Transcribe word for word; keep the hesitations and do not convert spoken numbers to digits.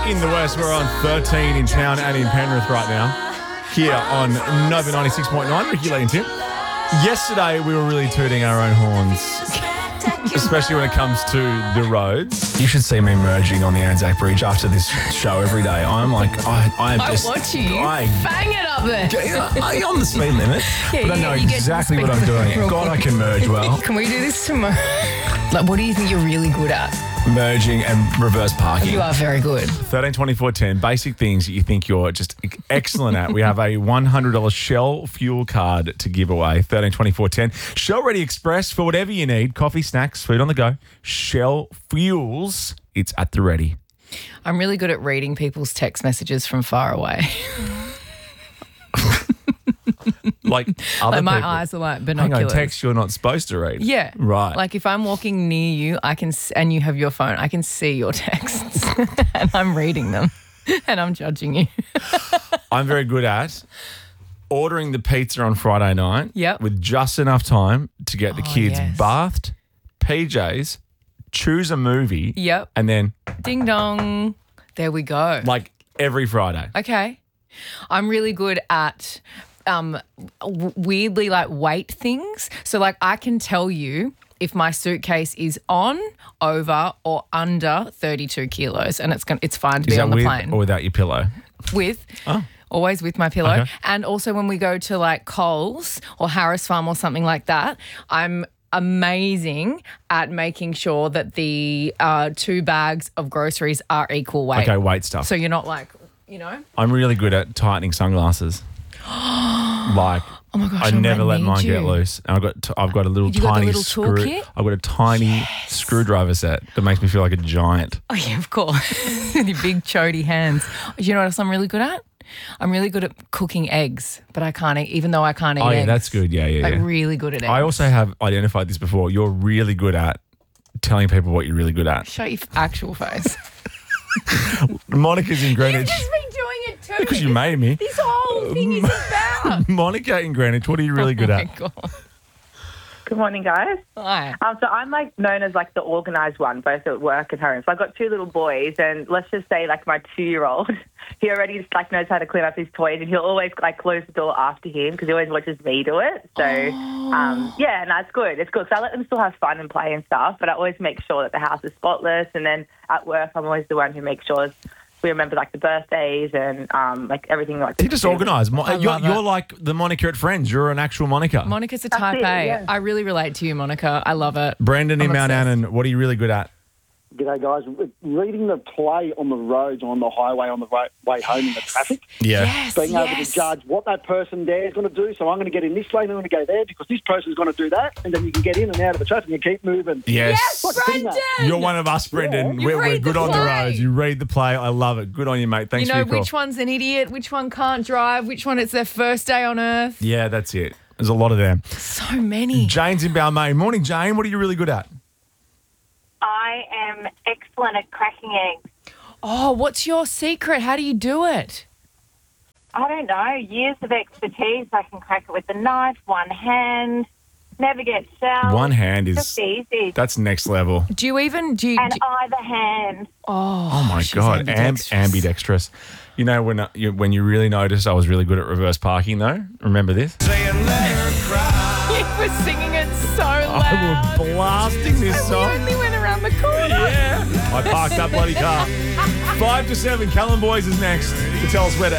In the West, we're on thirteen in town and in Penrith right now. Here on Nova ninety-six point nine, Ricky Lee and Tim. Yesterday, we were really tooting our own horns, especially when it comes to the roads. You should see me merging on the Anzac Bridge after this show every day. I'm like, I, I am I just... watch you. I, Bang it up there. I'm on the speed limit, Yeah, but I you- know you get exactly the what I'm speed doing. limit. God, I can merge well. Can we do this tomorrow? Like, what do you think you're really good at? Merging and reverse parking. You are very good. thirteen twenty-four ten, basic things that you think you're just excellent at. We have a one hundred dollars Shell fuel card to give away. thirteen twenty-four ten. Shell Ready Express for whatever you need. Coffee, snacks, food on the go. Shell Fuels. It's at the ready. I'm really good at reading people's text messages from far away. Like other Like my people. eyes are like Hang binoculars. on, text you're not supposed to read. Yeah. Right. Like if I'm walking near you, I can s- and you have your phone, I can see your texts and I'm reading them and I'm judging you. I'm very good at ordering the pizza on Friday night Yep. with just enough time to get the Oh, kids yes. bathed, P Js, choose a movie, Yep. and then Ding dong. There we go. like every Friday. Okay. I'm really good at um, w- weirdly like weight things. So like I can tell you if my suitcase is on, over, or under thirty-two kilos, and it's going it's fine to Is be that on the with plane. or without your pillow? with. Oh. Always with my pillow. Okay. And also when we go to like Coles or Harris Farm or something like that, I'm amazing at making sure that the uh, two bags of groceries are equal weight. Okay, weight stuff. So you're not like, you know. I'm really good at tightening sunglasses. Like, Oh my gosh, I I never might let need mine get you. loose. And I've got t- I've got a little You got the tiny little screw. toolkit? I've got a tiny screwdriver set that makes me feel like a giant. Oh yeah, of course. With your big chody hands. You know what else I'm really good at? I'm really good at cooking eggs, but I can't eat, even though I can't eat Oh yeah, eggs. that's good. Yeah, yeah, Like yeah. really good at eggs. I also have identified this before. You're really good at telling people what you're really good at. Shut your actual face. Monica's in You've Greenwich. just been doing it too. Because you made me. This whole thing is about. Monica in Greenwich, what are you really good Oh at? my God. Good morning, guys. Hi. Um, so I'm like known as like the organised one, both at work and home. So I've got two little boys, and let's just say like my two-year-old, he already just, like knows how to clean up his toys, and he'll always like close the door after him because he always watches me do it. So um, yeah, and that's good. It's good. So I let them still have fun and play and stuff, but I always make sure that the house is spotless. And then at work, I'm always the one who makes sure we remember like the birthdays and um, like everything like. You're just organised. Mo- I You're, love you're it. like the Monica at Friends. You're an actual Monica. Monica's a That's type it, A. yeah. I really relate to you, Monica. I love it. Brandon in I'm Mount obsessed. Annan, what are you really good at? G'day, guys. Reading the play on the roads, on the highway, on the ro- way home in the traffic. Yeah. Yes, Being able yes. to judge what that person there is going to do. So I'm going to get in this lane, I'm going to go there because this person's going to do that. And then you can get in and out of the traffic and keep moving. Yes. Yes, Brendan! You're one of us, Brendan. You We're, we're read good the on the play. roads. You read the play. I love it. Good on you, mate. Thanks You know for your which call. one's an idiot, which one can't drive, which one it's their first day on earth. Yeah, that's it. There's a lot of them. So many. Jane's in Balmain. Morning, Jane. What are you really good at? I am excellent at cracking eggs. Oh, what's your secret? How do you do it? I don't know, years of expertise. I can crack it with a knife, one hand, never get shells. One hand is Just easy. that's next level. Do you even do you? And do- either hand. oh, Oh my she's god, Am- ambidextrous. ambidextrous. You know when uh, you, when you really noticed I was really good at reverse parking though. Remember this? You were singing it so loud. I was blasting this We song. only went around the corner. Yeah, I parked that bloody car. Five to seven. Callum Boys is next to tell us where to